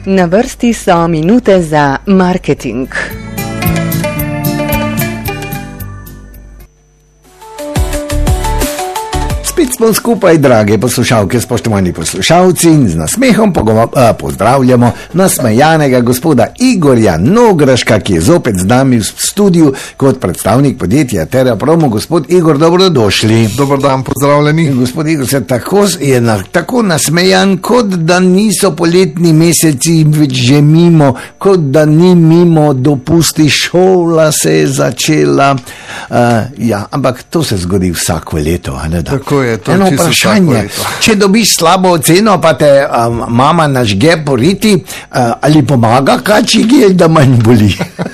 Na vrsti so minute za marketing. Spet smo skupaj, drage poslušalke, spoštovani poslušalci, in z nasmehom pozdravljamo nasmejanega gospoda Igorja Nograška, ki je zopet z nami v studiu kot predstavnik podjetja TerraPromo. Gospod Igor, dobrodošli. Dobar dan, pozdravljeni. Gospod Igor se tako nasmejan, kot da niso poletni meseci več že mimo, kot da ni mimo dopusti, šola se je začela. Ampak to se zgodi vsako leto, ne da? Tako je. Eno vprašanje, če dobiš slabo oceno, pa te mama nažge po riti, ali pomaga kačji gel, da manj boli?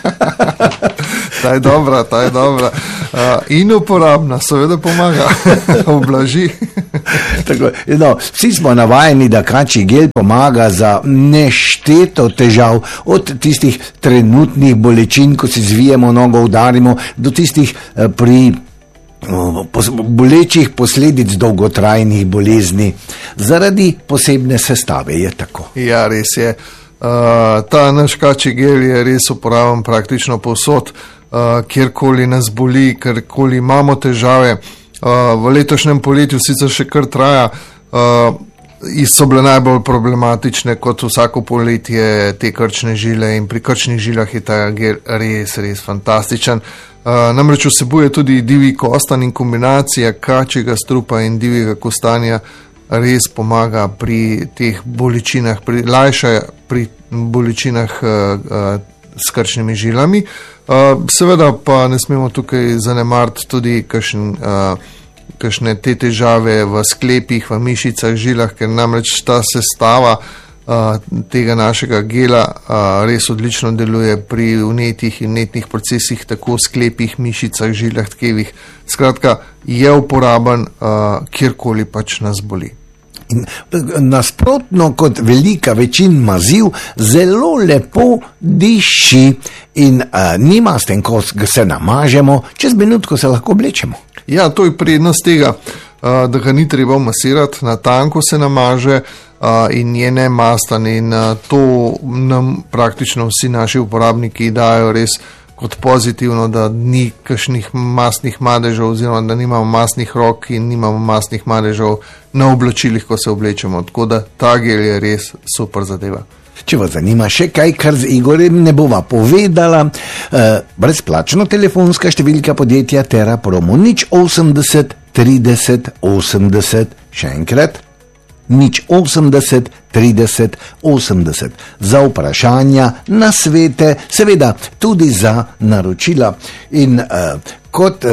Ta je dobra. In uporabna, seveda pomaga, oblaži. Tako, vsi smo navajeni, da kačji gel pomaga za nešteto težav, od tistih trenutnih bolečin, ko si zvijemo nogo, udarimo, do tistih pri bolečih posledic dolgotrajnih bolezni zaradi posebne sestave, je tako. Ja, res je. Ta naš kačji gel je res uporaben praktično povsod, kjerkoli nas boli, kjerkoli imamo težave. V letošnjem poletju sicer še kar traja, so bile najbolj problematične kot vsako poletje te krčne žile, in pri krčnih žilah je ta gel res fantastičen. Namreč vsebuje tudi divji kostan in kombinacija kačjega strupa in divjega kostanja res pomaga pri teh bolečinah, lajša pri bolečinah s krčnimi žilami. Seveda pa ne smemo tukaj zanemariti tudi kakšne te težave v sklepih, v mišicah, žilah, ker namreč ta sestava tega našega gela res odlično deluje pri vnetih in vnetnih procesih, tako v sklepih, mišicah, žilah, tkevih. Skratka, je uporaben kjerkoli pač nas boli. In nasprotno kot velika večina maziv, zelo lepo diši in nima s tem, ko se namažemo, čez minutko se lahko oblečemo. Ja, to je prednost tega, da ga ni treba masirati, na tanko se namaže in je nemastan, in to nam praktično vsi naši uporabniki dajo res kot pozitivno, da ni kakšnih masnih madežev, oziroma da nimamo masnih rok in nimamo masnih madežev na oblačilih, ko se oblečemo. Tako da ta gel je res super zadeva. Če vas zanima še kaj, kar z Igorjem ne bova povedala, brezplačno telefonska številka podjetja TerraPromo 080 30 80, še enkrat 080 30 80, za vprašanja, nasvete, seveda tudi za naročila. In kot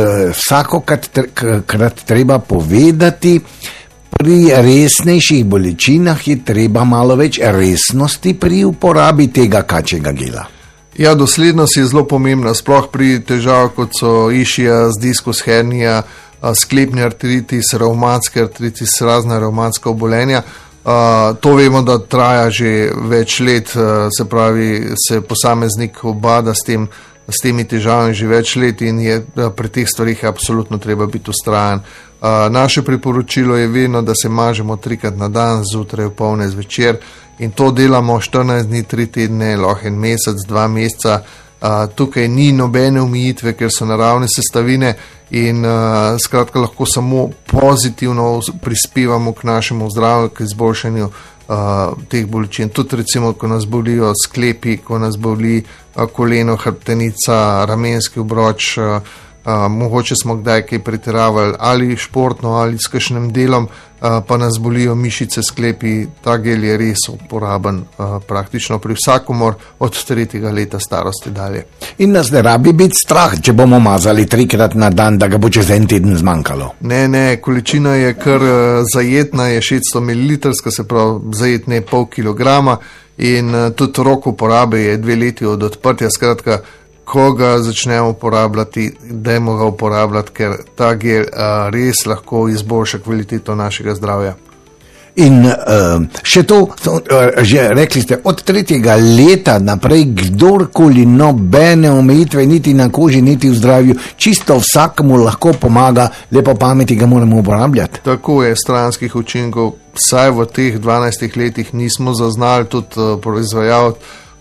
vsakokrat treba povedati, pri resnejših bolečinah je treba malo več resnosti pri uporabi tega kačjega gela. Ja, doslednost je zelo pomembna, sploh pri težavah, kot so išias, diskus hernia, sklepni artritis, revmatski artritis, razna revmatska obolenja. To vemo, da traja že več let, se pravi, se posameznik ubada s temi težavami že več let, in je pri teh stvarih absolutno treba biti vztrajen. Naše priporočilo je vedno, da se mažemo 3-krat na dan, zjutraj, opoldne, zvečer, in to delamo 14 dni, 3 tedne, lahko en mesec, 2 meseca. Tukaj ni nobene omejitve, ker so naravne sestavine, in skratka lahko samo pozitivno prispevamo k našemu zdravju, k izboljšanju teh bolečin. Tudi recimo, ko nas bolijo sklepi, ko nas boli koleno, hrbtenica, ramenski obroč, mogoče smo kdaj kaj pretiravali ali športno ali s kakšnim delom, pa nas bolijo mišice, sklepi, ta gel je res uporaben praktično pri vsakomur od 3. leta starosti dalje. In nas ne rabi biti strah, če bomo mazali 3-krat na dan, da ga bo čez en teden zmanjkalo. Ne, količina je kar zajetna, je 600 ml, se pravi zajetne pol kilograma, in tudi rok uporabe je 2 leti od odprtja. Skratka, ko ga začnemo uporabljati, dajmo ga uporabljati, ker ta gel res lahko izboljša kvaliteto našega zdravja. In še to, že rekli ste, od 3. leta naprej kdorkoli nobene omejitve, niti na koži, niti v zdravju, čisto vsakemu lahko pomaga, lepo pameti ga moramo uporabljati. Tako je, stranskih učinkov, vsaj v teh 12 letih nismo zaznali, tudi proizvajalec,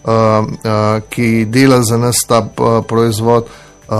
ki dela za nas ta proizvod,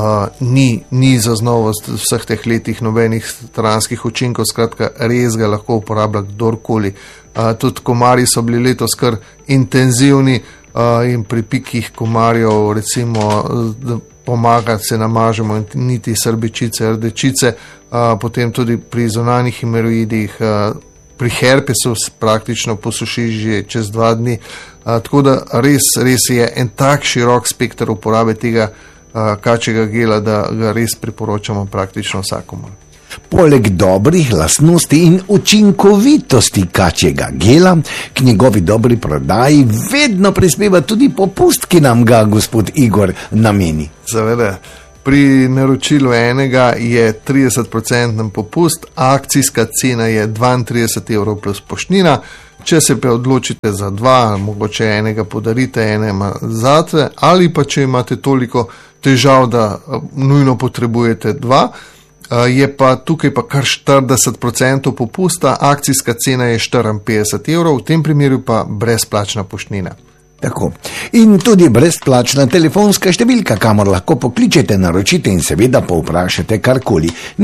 ni zaznal v vseh teh letih nobenih stranskih učinkov, skratka, res ga lahko uporablja kdorkoli. Tudi komarji so bili letos kar intenzivni in pri pikih komarjev, recimo, pomaga, se namažemo niti srbečice, rdečice, potem tudi pri zunanjih hemoroidih, pri herpesu praktično posuši že čez 2 dni. Tako da res je en tak širok spekter uporabe tega kačjega gela, da ga res priporočamo praktično vsakomur. Poleg dobrih lastnosti in učinkovitosti kačjega gela, k njegovi dobri prodaji vedno prispeva tudi popust, ki nam ga gospod Igor nameni. Seveda, pri naročilu enega je 30% popust, akcijska cena je 32 evrov plus poštnina. Če se pa odločite za 2, mogoče enega podarite, enega zate, ali pa če imate toliko težav, da nujno potrebujete 2, je pa tukaj pa kar 40% popusta, akcijska cena je 54 evrov, v tem primeru pa brezplačna poštnina. Tako. In tudi brezplačna telefonska številka, kamor lahko pokličete, naročite in seveda povprašate karkoli.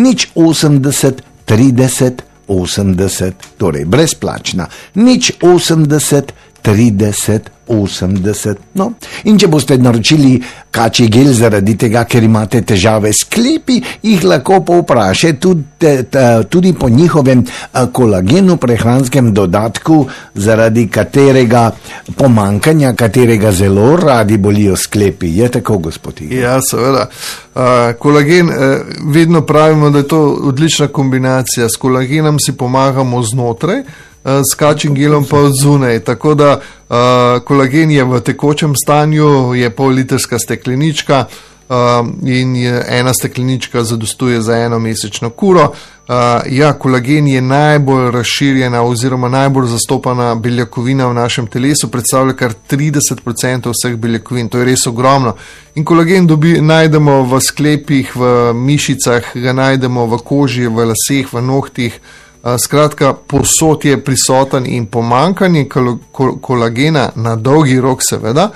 080 30 80, torej brezplačna, 080 30 80. No, in če boste naročili kačji gel zaradi tega, ker imate težave s sklepi, jih lahko povprašate tudi po njihovem kolagenu, prehranskem dodatku, zaradi katerega pomankanja, katerega zelo radi bolijo sklepi. Je tako, gospod Igor? Ja, seveda. Kolagen, vedno pravimo, da je to odlična kombinacija. S kolagenom si pomagamo znotraj, s kačjim gelom pa od zunaj. Tako da kolagen je v tekočem stanju, je pol-litrska steklenička in ena steklenička zadostuje za 1-mesečno kuro. Ja, kolagen je najbolj razširjena oziroma najbolj zastopana beljakovina v našem telesu, predstavlja kar 30% vseh beljakovin, to je res ogromno. In kolagen najdemo v sklepih, v mišicah, ga najdemo v koži, v laseh, v nohtih. Skratka, povsod je prisoten in pomankanje kolagena na dolgi rok seveda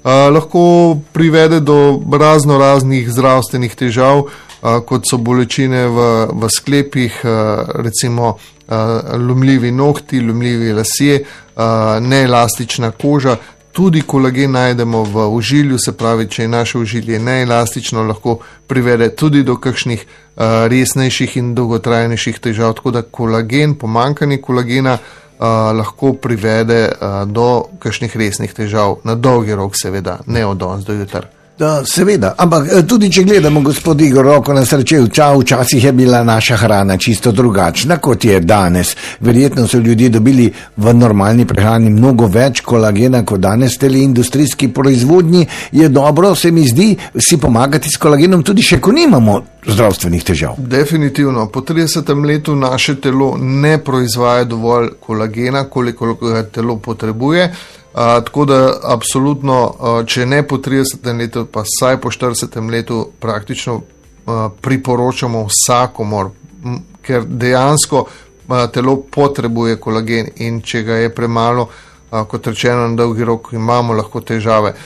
lahko privede do raznih zdravstvenih težav, kot so bolečine v sklepih, recimo lomljivi nohti, lomljivi lasje, neelastična koža. Tudi kolagen najdemo v ožilju, se pravi, če je naše ožilje neelastično, lahko privede tudi do kakšnih resnejših in dolgotrajnejših težav. Tako da kolagen, pomankanje kolagena lahko privede do kakšnih resnih težav, na dolgi rok seveda, ne od danes do jutra. Da, seveda, ampak tudi če gledamo, gospod Igor, roko na srce, včasih je bila naša hrana čisto drugačna, kot je danes. Verjetno so ljudje dobili v normalni prehrani mnogo več kolagena, kot danes tele industrijski proizvodnji. Je dobro, se mi zdi, si pomagati s kolagenom tudi še, ko nimamo zdravstvenih težav. Definitivno, po 30. letu naše telo ne proizvaja dovolj kolagena, koliko ga telo potrebuje. Tako da absolutno, če ne po 30. letu, pa vsaj po 40. letu praktično priporočamo vsakomor, ker dejansko telo potrebuje kolagen in če ga je premalo, kot rečeno, na dolgi rok imamo lahko težave.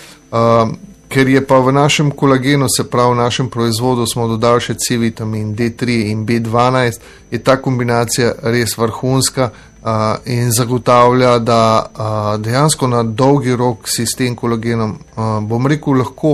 Ker je pa v našem kolagenu, se pravi v našem proizvodu, smo dodali še C-vitamin D3 in B12, je ta kombinacija res vrhunska in zagotavlja, da dejansko na dolgi rok si s tem kolagenom, bom rekel, lahko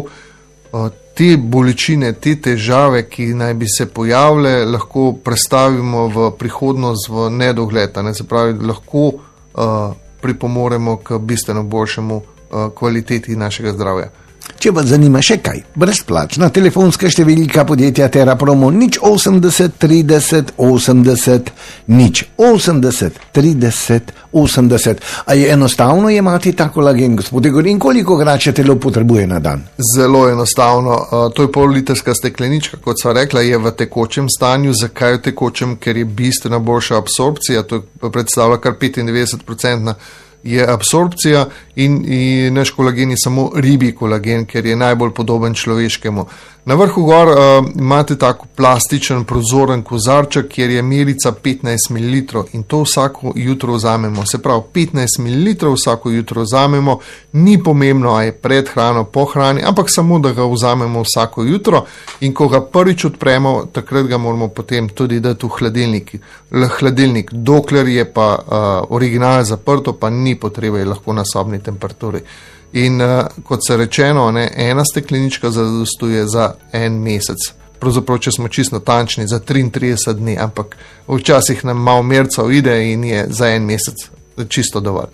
te bolečine, te težave, ki naj bi se pojavile, lahko prestavimo v prihodnost, v nedogled, se pravi, lahko pripomoremo k bistveno boljšemu kvaliteti našega zdravja. Če vas zanima še kaj, brezplačna telefonska številka podjetja Terra Promo 080 30 80 080 30 80. A je enostavno jemati ta kolagen, gospod Igor, in koliko grače telo potrebuje na dan? Zelo enostavno. To je pol-litrska steklenička, kot sva rekla, je v tekočem stanju. Zakaj v tekočem? Ker je bistveno boljša absorpcija, to predstavlja kar 95% je absorpcija in naš kolagen je samo ribji kolagen, ker je najbolj podoben človeškemu. Na vrhu gor imate tako plastičen, prozoren kozarček, kjer je merica 15 ml in to vsako jutro vzamemo. Se pravi, 15 ml vsako jutro vzamemo, ni pomembno, a je pred hrano, po hrani, ampak samo, da ga vzamemo vsako jutro in ko ga prvič odpremo, takrat ga moramo potem tudi dati v hladilnik. Dokler je pa original zaprto, pa ni potrebe, je lahko na sobni temperaturi. In kot se rečeno, ena steklenička zadostuje za en mesec. Pravzaprav, če smo čisto natančni, za 33 dni, ampak včasih nam malo merca uide in je za en mesec čisto dovolj.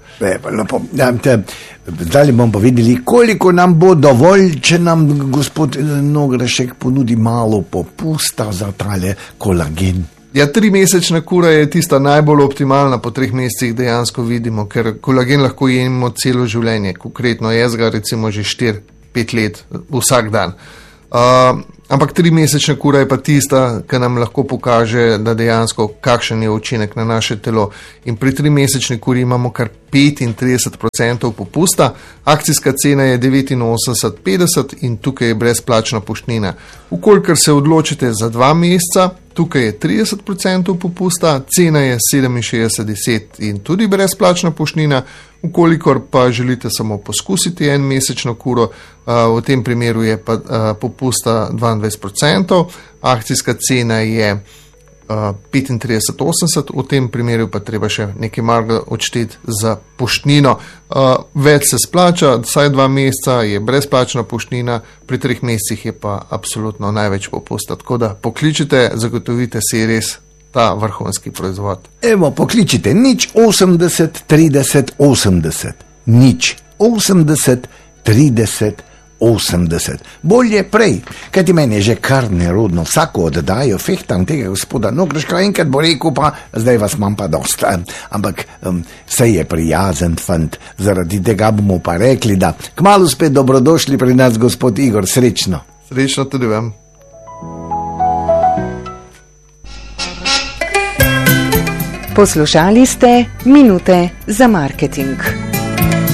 Zdaj bomo povedali, koliko nam bo dovolj, če nam gospod Nograšek ponudi malo popusta za tale kolagen. Ja, 3-mesečna kura je tista najbolj optimalna, po 3 mesecih dejansko vidimo, ker kolagen lahko jemo celo življenje, konkretno jaz ga recimo že 4-5 let vsak dan. Ampak 3-mesečna kura je pa tista, ki nam lahko pokaže, da dejansko kakšen je učinek na naše telo. In pri 3-mesečni kuri imamo kar 35% popusta, akcijska cena je 89,50 in tukaj je brezplačna poštnina. Ukolikor se odločite za 2 meseca, tukaj je 30% popusta, cena je 67,10 in tudi brezplačna poštnina. Ukolikor pa želite samo poskusiti enomesečno kuro, v tem primeru je pa popusta 22%, akcijska cena je 35,80, v tem primeru pa treba še nekaj marga odšteti za poštnino. Več se splača, vsaj 2 meseca je brezplačna poštnina, pri 3 mesecih je pa absolutno največ popusta. Tako da pokličite, zagotovite si res ta vrhunski proizvod. Evo, pokličite 080 30 80 080 30 80. Bolje prej, kajti meni je že kar nerodno vsako oddajo, fehtam tega gospoda Nograška, enkrat bo rekel pa, zdaj vas imam pa dosta. Ampak saj je prijazen fant, zaradi tega bomo pa rekli, da kmalu spet dobrodošli pri nas, gospod Igor, srečno. Srečno tudi vam. Poslušali ste Minute za marketing.